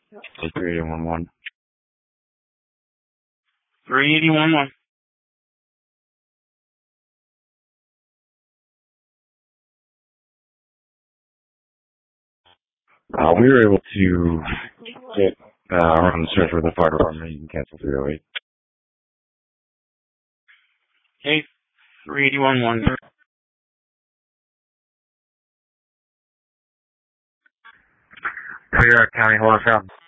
38011. 38011. We were able to get around the search with the fire department. You can cancel 308. Okay, 38011. Fayette County, hello, South.